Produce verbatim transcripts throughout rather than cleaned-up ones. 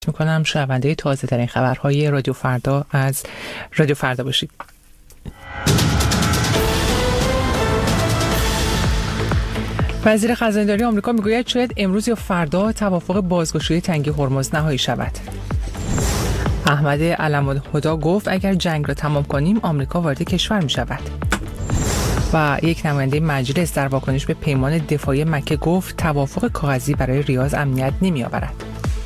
میکنم شنونده تازه ترین خبرهای رادیو فردا از رادیو فردا باشید. وزیر خزانه‌داری آمریکا میگوید شاید امروز یا فردا توافق بازگشایی تنگه هرمز نهایی شود. احمد علم‌الهدی گفت اگر جنگ را تمام کنیم آمریکا وارد کشور می شود. و یک نماینده مجلس در واکنش به پیمان دفاعی مکه گفت توافق کاغذی برای ریاض امنیت نمی آورد.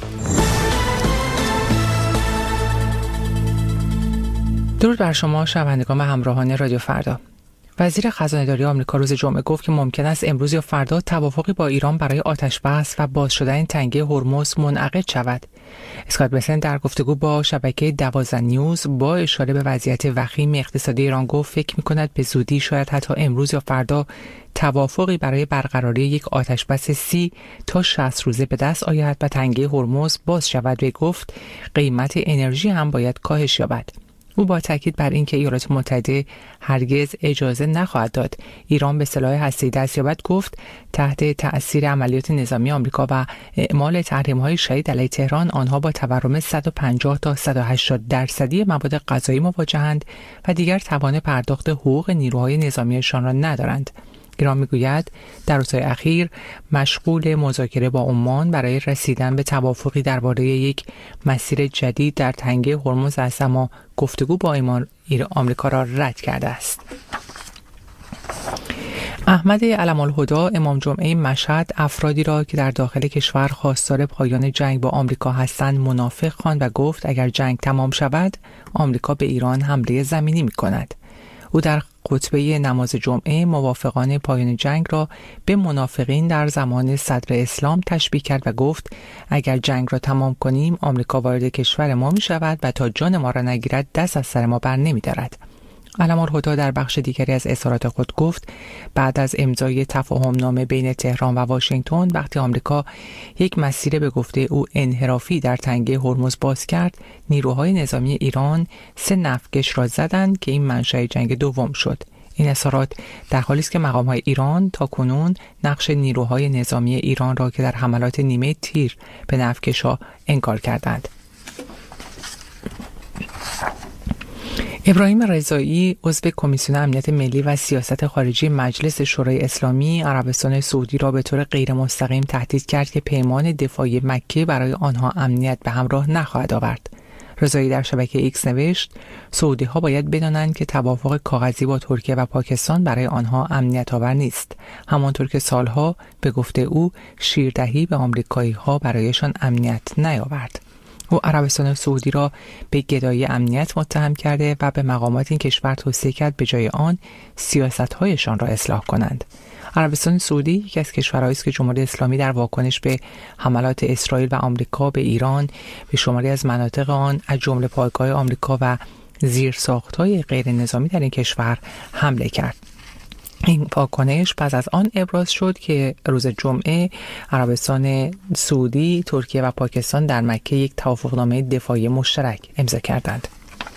درود بر شما شنوندگان و همراهان رادیو فردا. وزیر خزانه‌داری آمریکا روز جمعه گفت که ممکن است امروز یا فردا توافقی با ایران برای آتش‌بس و باز شدن تنگه هرمز منعقد شود. اسکات بسن در گفتگو با شبکه دوازده نیوز با اشاره به وضعیت وخیم اقتصادی ایران گفت فکر می‌کند به زودی شاید حتی امروز یا فردا توافقی برای برقراری یک آتش‌بس سی تا شصت روزه به دست آید و تنگه هرمز باز شود و گفت قیمت انرژی هم باید کاهش یابد. او با تاکید بر اینکه ایالات متحده هرگز اجازه نخواهد داد ایران به سلاح هسته‌ای دست یابد گفت تحت تأثیر عملیات نظامی آمریکا و اعمال تحریم‌های شدید علیه تهران آنها با تورم صد و پنجاه تا صد و هشتاد درصدی مواد غذایی مواجهند و دیگر توان پرداخت حقوق نیروهای نظامیشان را ندارند. ایران میگوید در روزهای اخیر مشغول مذاکره با عمان برای رسیدن به توافقی درباره یک مسیر جدید در تنگه هرمز است، اما گفتگو با ایمان آمریکا را رد کرده است. احمد علم‌الهدی امام جمعه مشهد افرادی را که در داخل کشور خواستار پایان جنگ با آمریکا هستند منافق خواند و گفت اگر جنگ تمام شود آمریکا به ایران حمله زمینی می‌کند. او در خطبه نماز جمعه موافقان پایان جنگ را به منافقین در زمان صدر اسلام تشبیه کرد و گفت اگر جنگ را تمام کنیم آمریکا وارد کشور ما می شود و تا جان ما را نگیرد دست از سر ما بر نمی دارد. علم‌الهدی در بخش دیگری از اظهارات خود گفت بعد از امضای تفاهم نامه بین تهران و واشنگتن وقتی آمریکا یک مسیر به گفته او انحرافی در تنگه هرمز باز کرد نیروهای نظامی ایران سه نفتکش را زدند که این منشأ جنگ دوم شد. این اظهارات در حالی است که مقام‌های ایران تا کنون نقش نیروهای نظامی ایران را که در حملات نیمه تیر به نفتکش‌ها انکار کردند. ابراهیم رضایی عضو کمیسیون امنیت ملی و سیاست خارجی مجلس شورای اسلامی عربستان سعودی را به طور غیر مستقیم تهدید کرد که پیمان دفاعی مکه برای آنها امنیت به همراه نخواهد آورد. رضایی در شبکه ایکس نوشت سعودی ها باید بدانند که توافق کاغذی با ترکیه و پاکستان برای آنها امنیت آور نیست، همانطور که سالها به گفته او شیردهی به آمریکایی ها برایشان امنیت نیاورد. او عربستان سعودی را به گدایی امنیت متهم کرده و به مقامات این کشور توصیه کرد به جای آن سیاست‌هایشان را اصلاح کنند. عربستان سعودی یکی از کشورهایی است که جمهوری اسلامی در واکنش به حملات اسرائیل و آمریکا به ایران به شماری از مناطق آن از جمله پایگاه آمریکا و زیرساخت‌های غیر نظامی در این کشور حمله کرد. این واکنش پس از آن ابراز شد که روز جمعه عربستان سعودی، ترکیه و پاکستان در مکه یک توافقنامه دفاعی مشترک امضا کردند.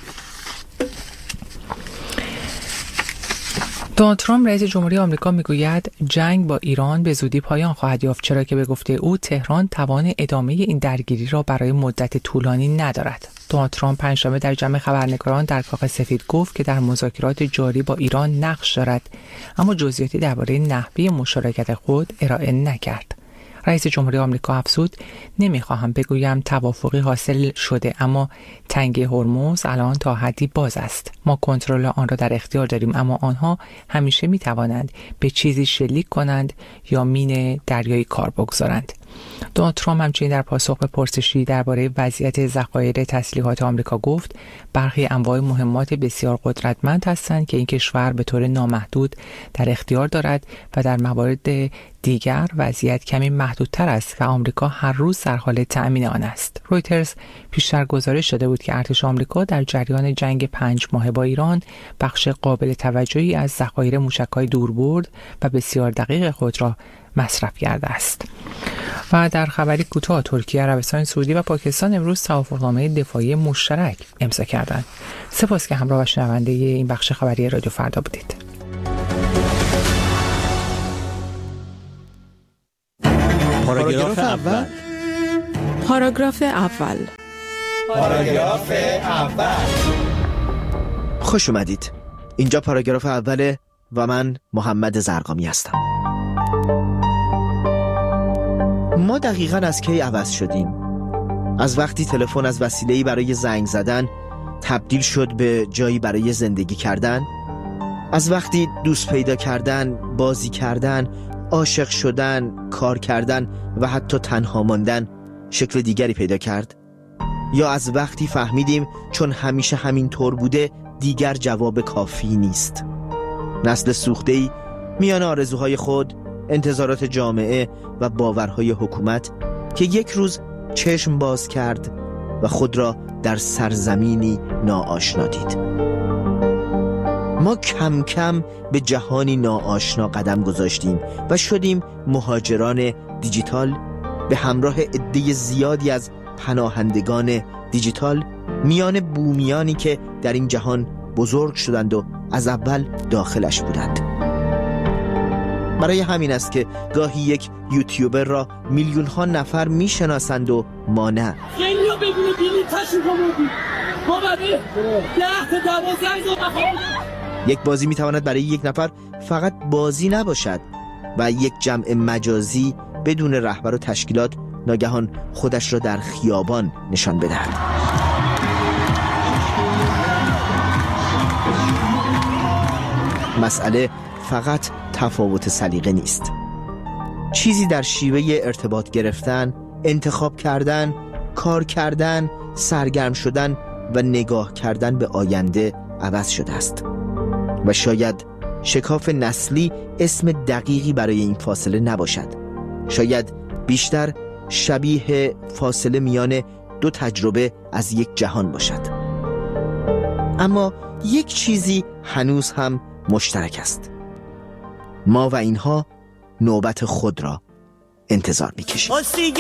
دونالد ترامپ رئیس جمهوری آمریکا میگوید جنگ با ایران به زودی پایان خواهد یافت، چرا که به گفته او تهران توان ادامه این درگیری را برای مدت طولانی ندارد. دونالد ترامپ پنجشنبه در جمع خبرنگاران در کاخ سفید گفت که در مذاکرات جاری با ایران نقش دارد، اما جزئیاتی درباره نحوه مشارکت خود ارائه نکرد. رئیس جمهوری آمریکا افزود نمیخواهم بگویم توافقی حاصل شده، اما تنگه هرمز الان تا حدی باز است. ما کنترل آن را در اختیار داریم، اما آنها همیشه میتوانند به چیزی شلیک کنند یا مین دریایی کار بگذارند. دونالد ترامپ همچنین در پاسخ به پرسشی درباره وضعیت ذخایر تسلیحات آمریکا گفت برخی انواع مهمات بسیار قدرتمند هستند که این کشور به طور نامحدود در اختیار دارد و در موارد دیگر وضعیت کمی محدودتر است و آمریکا هر روز در حال تأمین آن است. رویترز پیشتر گزارش داده بود که ارتش آمریکا در جریان جنگ پنج ماهه با ایران بخش قابل توجهی از ذخایر موشک‌های دوربرد و بسیار دقیق خود را مصرف کرده است. و در خبری کوتاه ترکیه، عربستان سعودی و پاکستان امروز توافقنامه دفاعی مشترک امضا کردند. سپاس که همراه و شنونده این بخش خبری رادیو فردا بودید. پاراگراف اول پاراگراف اول. پاراگراف اول. خوش اومدید. اینجا پاراگراف اوله و من محمد زرقامی هستم. ما دقیقاً از کی عوض شدیم؟ از وقتی تلفن از وسیله‌ای برای زنگ زدن تبدیل شد به جایی برای زندگی کردن؟ از وقتی دوست پیدا کردن، بازی کردن، عاشق شدن، کار کردن و حتی تنها ماندن شکل دیگری پیدا کرد؟ یا از وقتی فهمیدیم چون همیشه همین طور بوده دیگر جواب کافی نیست؟ نسل سوخته‌ای میان آرزوهای خود، انتظارات جامعه و باورهای حکومت که یک روز چشم باز کرد و خود را در سرزمینی ناآشنا دید. ما کم کم به جهانی ناآشنا قدم گذاشتیم و شدیم مهاجران دیجیتال به همراه عده زیادی از پناهندگان دیجیتال میان بومیانی که در این جهان بزرگ شدند و از اول داخلش بودند. برای همین است که گاهی یک یوتیوبر را میلیون ها نفر میشناسند و ما نه. خیلی رو ببینی بیلی تشون کنمودی ما بده ده تا دوازده. یک بازی میتواند برای یک نفر فقط بازی نباشد و یک جمع مجازی بدون رهبر و تشکیلات ناگهان خودش را در خیابان نشان بدهد. مسئله فقط تفاوت سلیقه نیست. چیزی در شیوه ارتباط گرفتن، انتخاب کردن، کار کردن، سرگرم شدن و نگاه کردن به آینده عوض شده است. و شاید شکاف نسلی اسم دقیقی برای این فاصله نباشد. شاید بیشتر شبیه فاصله میان دو تجربه از یک جهان باشد. اما یک چیزی هنوز هم مشترک است. ما و اینها نوبت خود را انتظار می‌کشیم.